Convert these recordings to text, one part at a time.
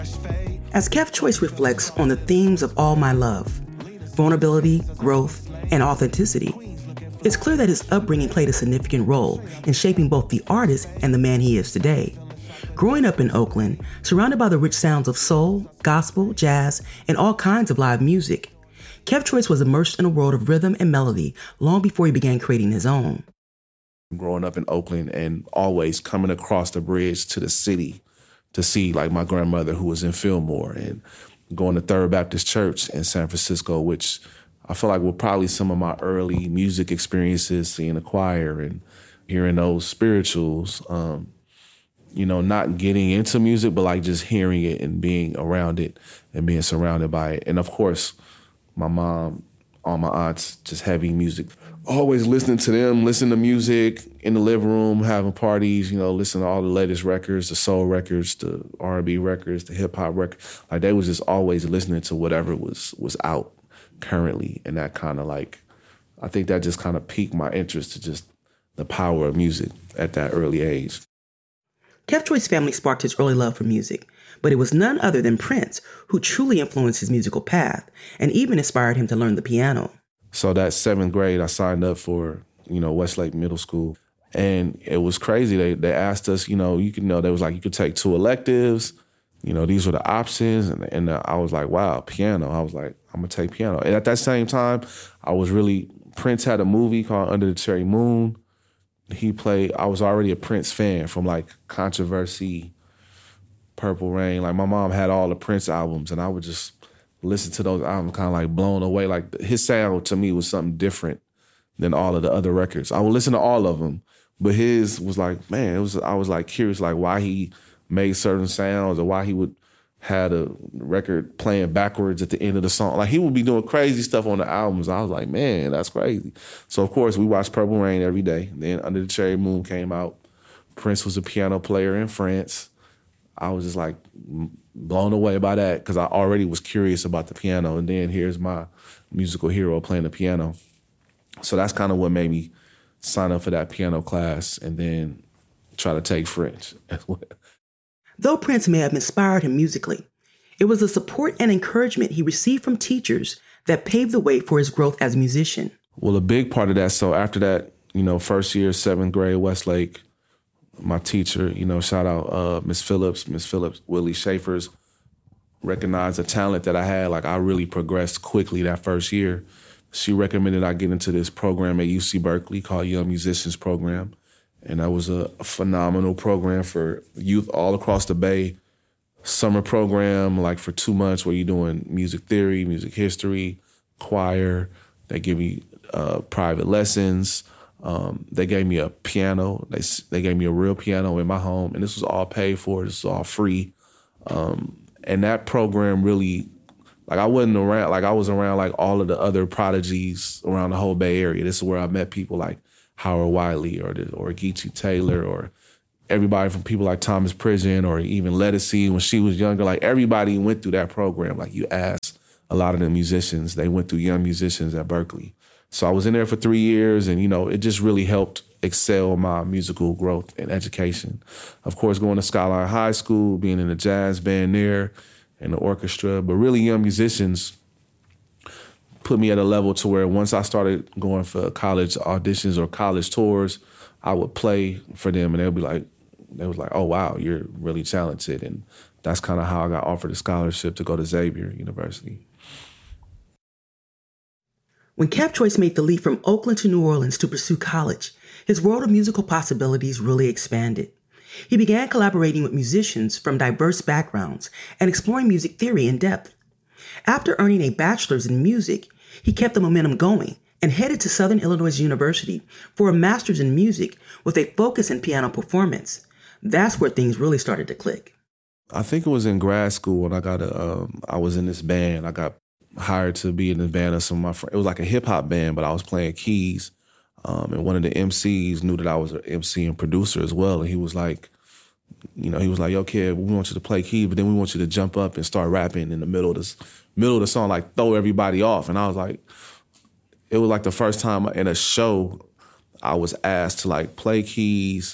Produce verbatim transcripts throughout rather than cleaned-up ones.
As Kev Choice reflects on the themes of All My Love, vulnerability, growth, and authenticity, it's clear that his upbringing played a significant role in shaping both the artist and the man he is today. Growing up in Oakland, surrounded by the rich sounds of soul, gospel, jazz, and all kinds of live music, Kev Choice was immersed in a world of rhythm and melody long before he began creating his own. Growing up in Oakland and always coming across the bridge to the city to see like my grandmother who was in Fillmore, and going to Third Baptist Church in San Francisco, which I feel like were probably some of my early music experiences, seeing the choir and hearing those spirituals. Um, you know, not getting into music, but like just hearing it and being around it and being surrounded by it. And of course, my mom, all my aunts, just heavy music. Always listening to them, listening to music in the living room, having parties, you know, listening to all the latest records, the soul records, the R and B records, the hip hop records. Like they was just always listening to whatever was was out currently. And that kind of like, I think that just kind of piqued my interest to just the power of music at that early age. Kev Choice's family sparked his early love for music, but it was none other than Prince who truly influenced his musical path and even inspired him to learn the piano. So that seventh grade, I signed up for, you know, Westlake Middle School. And it was crazy. They they asked us, you know, you could know, they was like, you could take two electives. You know, these were the options. And, and I was like, wow, piano. I was like, I'm going to take piano. And at that same time, I was really, Prince had a movie called Under the Cherry Moon. He played, I was already a Prince fan from like Controversy, Purple Rain. Like my mom had all the Prince albums and I would just listen to those albums kind of like blown away. Like his sound to me was something different than all of the other records. I would listen to all of them, but his was like, man, it was. I was like curious, like why he made certain sounds or why he would had a record playing backwards at the end of the song. Like he would be doing crazy stuff on the albums. I was like, man, that's crazy. So of course we watched Purple Rain every day. Then Under the Cherry Moon came out. Prince was a piano player in France. I was just like blown away by that because I already was curious about the piano. And then here's my musical hero playing the piano. So that's kind of what made me sign up for that piano class and then try to take French as well. Though Prince may have inspired him musically, it was the support and encouragement he received from teachers that paved the way for his growth as a musician. Well, a big part of that, so after that, you know, first year, seventh grade, Westlake, my teacher, you know, shout out uh, Miss Phillips, Miss Phillips, Willie Schaefer's, recognized the talent that I had. Like I really progressed quickly that first year. She recommended I get into this program at U C Berkeley called Young Musicians Program. And that was a, a phenomenal program for youth all across the Bay. Summer program, like for two months where you're doing music theory, music history, choir. They give me uh, private lessons. Um, they gave me a piano. They they gave me a real piano in my home. And this was all paid for. This was all free. Um, and that program really, like I wasn't around, like I was around like all of the other prodigies around the whole Bay Area. This is where I met people like Howard Wiley or the, or Geechee Taylor or everybody from people like Thomas Pridgen or even Lettucey when she was younger. Like everybody went through that program. Like you asked a lot of the musicians, they went through Young Musicians at Berkeley. So I was in there for three years and, you know, it just really helped excel my musical growth and education. Of course, going to Skyline High School, being in the jazz band there and the orchestra, but really Young Musicians put me at a level to where once I started going for college auditions or college tours, I would play for them and they'd be like, they was like, oh, wow, you're really talented. And that's kind of how I got offered a scholarship to go to Xavier University. When Kev Choice made the leap from Oakland to New Orleans to pursue college, his world of musical possibilities really expanded. He began collaborating with musicians from diverse backgrounds and exploring music theory in depth. After earning a bachelor's in music, he kept the momentum going and headed to Southern Illinois University for a master's in music with a focus in piano performance. That's where things really started to click. I think it was in grad school when I got a, um, I was in this band. I got hired to be in the band of some of my friends. It was like a hip hop band, but I was playing keys. Um, and one of the M Cs knew that I was an M C and producer as well. And he was like, you know, he was like, yo, kid, we want you to play keys, but then we want you to jump up and start rapping in the middle of this, middle of the song, like throw everybody off. And I was like, it was like the first time in a show I was asked to like play keys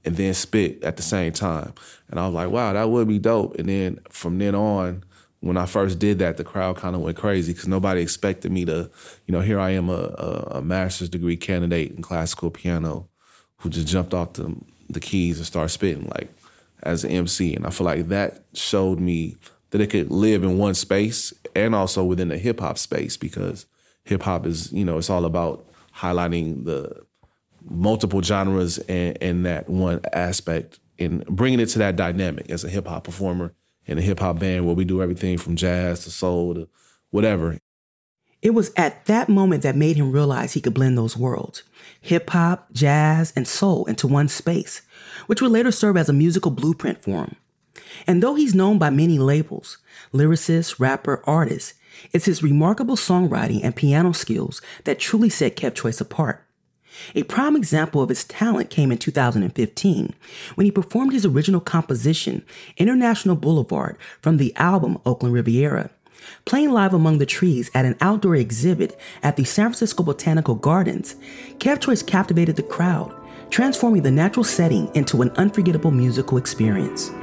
and then spit at the same time. And I was like, wow, that would be dope. And then from then on, when I first did that, the crowd kind of went crazy because nobody expected me to, you know, here I am, a, a, a master's degree candidate in classical piano who just jumped off the, the keys and started spitting like as an M C. And I feel like that showed me that it could live in one space and also within the hip hop space, because hip hop is, you know, it's all about highlighting the multiple genres and, and that one aspect and bringing it to that dynamic as a hip hop performer in a hip hop band where we do everything from jazz to soul to whatever. It was at that moment that made him realize he could blend those worlds, hip hop, jazz, and soul into one space, which would later serve as a musical blueprint for him. And though he's known by many labels, lyricist, rapper, artist, it's his remarkable songwriting and piano skills that truly set Kev Choice apart. A prime example of his talent came in two thousand fifteen when he performed his original composition, International Boulevard, from the album Oakland Riviera. Playing live among the trees at an outdoor exhibit at the San Francisco Botanical Gardens, Kev Choice captivated the crowd, transforming the natural setting into an unforgettable musical experience.